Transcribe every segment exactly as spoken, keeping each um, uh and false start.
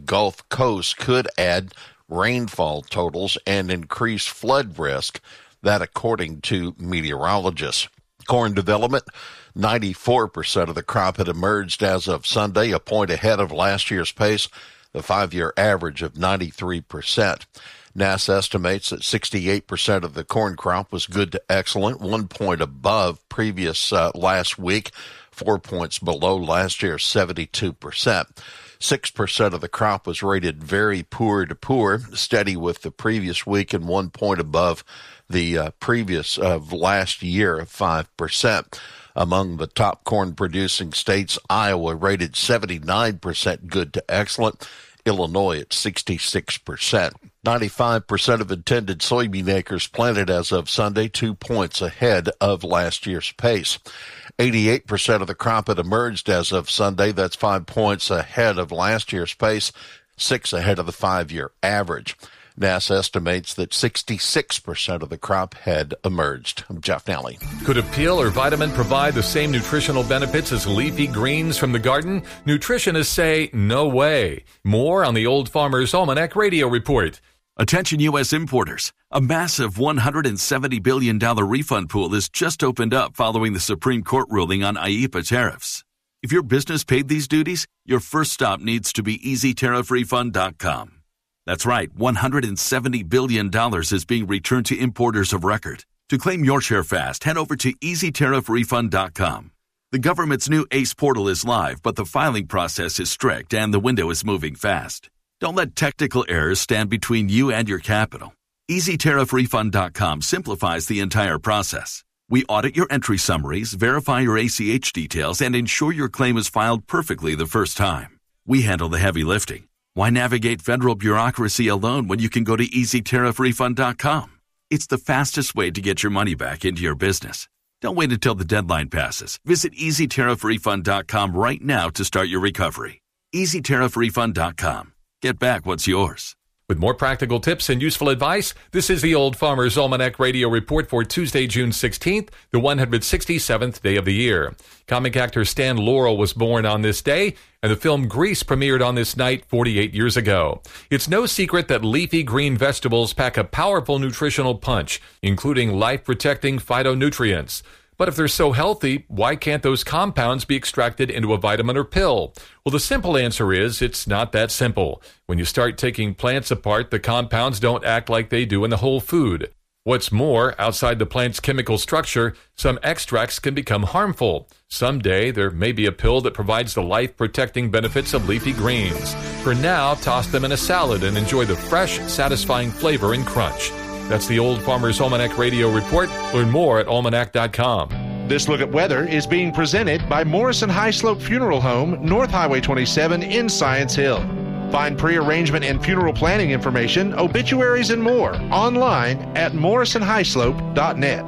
Gulf Coast could add rainfall totals and increase flood risk. That according to meteorologists. Corn development, ninety-four percent of the crop had emerged as of Sunday, a point ahead of last year's pace, the five-year average of ninety-three percent. NASA estimates that sixty-eight percent of the corn crop was good to excellent, one point above previous uh, last week, four points below last year's seventy-two percent. six percent of the crop was rated very poor to poor, steady with the previous week and one point above the uh, previous of uh, last year of five percent. Among the top corn-producing states, Iowa rated seventy-nine percent good to excellent, Illinois at sixty-six percent. ninety-five percent of intended soybean acres planted as of Sunday, two points ahead of last year's pace. eighty-eight percent of the crop had emerged as of Sunday. That's five points ahead of last year's pace, six ahead of the five-year average. NASA estimates that sixty-six percent of the crop had emerged. I'm Jeff Nally. Could a peel or vitamin provide the same nutritional benefits as leafy greens from the garden? Nutritionists say no way. More on the Old Farmer's Almanac Radio Report. Attention U S importers. A massive one hundred seventy billion dollars refund pool has just opened up following the Supreme Court ruling on I E P A tariffs. If your business paid these duties, your first stop needs to be easy tariff refund dot com. That's right, one hundred seventy billion dollars is being returned to importers of record. To claim your share fast, head over to easy tariff refund dot com. The government's new ACE portal is live, but the filing process is strict and the window is moving fast. Don't let technical errors stand between you and your capital. easy tariff refund dot com simplifies the entire process. We audit your entry summaries, verify your A C H details, and ensure your claim is filed perfectly the first time. We handle the heavy lifting. Why navigate federal bureaucracy alone when you can go to easy tariff refund dot com? It's the fastest way to get your money back into your business. Don't wait until the deadline passes. Visit easy tariff refund dot com right now to start your recovery. easy tariff refund dot com. Get back what's yours. With more practical tips and useful advice, this is the Old Farmer's Almanac Radio Report for Tuesday, June sixteenth, the one hundred sixty-seventh day of the year. Comic actor Stan Laurel was born on this day, and the film Grease premiered on this night forty-eight years ago. It's no secret that leafy green vegetables pack a powerful nutritional punch, including life-protecting phytonutrients. But if they're so healthy, why can't those compounds be extracted into a vitamin or pill? Well, the simple answer is it's not that simple. When you start taking plants apart, the compounds don't act like they do in the whole food. What's more, outside the plant's chemical structure, some extracts can become harmful. Someday, there may be a pill that provides the life-protecting benefits of leafy greens. For now, toss them in a salad and enjoy the fresh, satisfying flavor and crunch. That's the Old Farmer's Almanac Radio Report. Learn more at almanac dot com. This look at weather is being presented by Morrison High Slope Funeral Home, North Highway twenty-seven in Science Hill. Find pre-arrangement and funeral planning information, obituaries, and more online at morrison high slope dot net.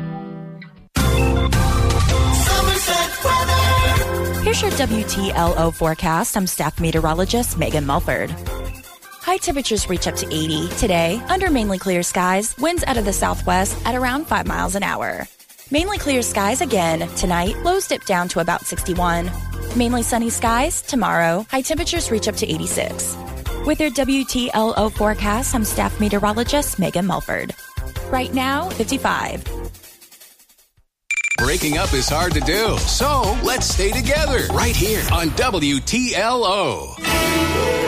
Here's your W T L O forecast. I'm staff meteorologist Megan Mulford. High temperatures reach up to eighty today under mainly clear skies, winds out of the southwest at around five miles an hour. Mainly clear skies again tonight, lows dip down to about sixty-one. Mainly sunny skies tomorrow, high temperatures reach up to eighty-six. With your W T L O forecast, I'm staff meteorologist Megan Mulford. Right now, fifty-five. Breaking up is hard to do, so let's stay together right here on W T L O.